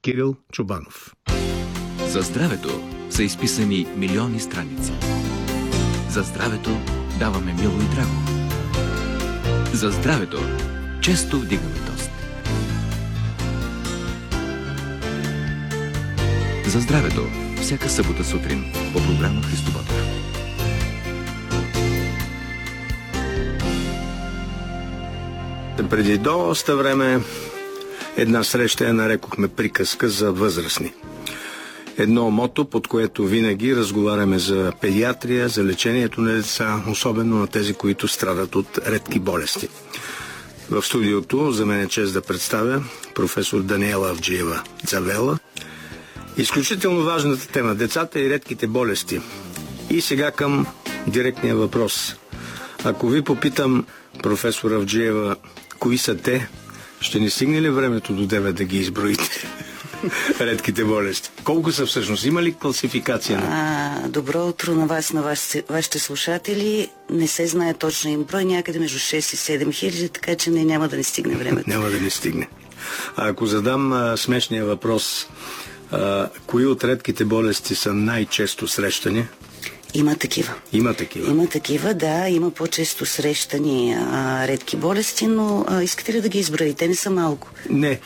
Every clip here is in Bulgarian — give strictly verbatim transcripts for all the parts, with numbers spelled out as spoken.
Кирил Чобанов. За здравето са изписани милиони страници. За здравето даваме мило и драго. За здравето често вдигаме тост. За здравето всяка събота сутрин по програма Христо Ботев. Преди доста време една среща я нарекохме приказка за възрастни. Едно мото, под което винаги разговаряме за педиатрия, за лечението на деца, особено на тези, които страдат от редки болести. В студиото за мен е чест да представя професор Даниела Авджиева-Дзавела. Изключително важната тема – децата и редките болести. И сега към директния въпрос. Ако ви попитам, професор Авджиева, кои са те, ще ни стигне ли времето до девет да ги изброите? Редките болести. Колко са всъщност? Има ли класификация? А, добро утро на вас, на вашите, вашите слушатели. Не се знае точно им брой, някъде между шест и седем хиляди, така че не, няма да ни стигне времето. Няма да ни стигне. А ако задам а, смешния въпрос, а, кои от редките болести са най-често срещани? Има такива. Има такива. Има такива, да. Има по-често срещани а, редки болести, но а, искате ли да ги изброите? Не са малко. Не.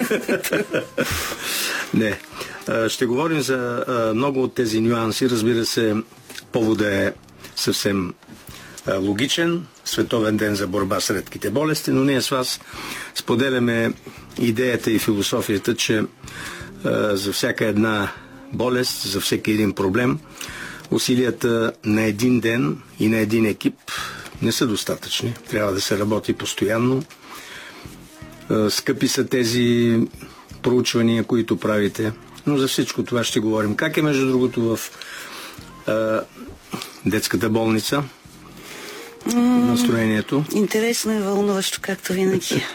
Не. А, ще говорим за а, много от тези нюанси. Разбира се, поводът е съвсем а, логичен. Световен ден за борба с редките болести, но ние с вас споделяме идеята и философията, че а, за всяка една болест, за всеки един проблем, усилията на един ден и на един екип не са достатъчни. Трябва да се работи постоянно. Скъпи са тези проучвания, които правите, но за всичко това ще говорим. Как е, между другото, в а, детската болница? Настроението? Интересно и вълнуващо, както винаги.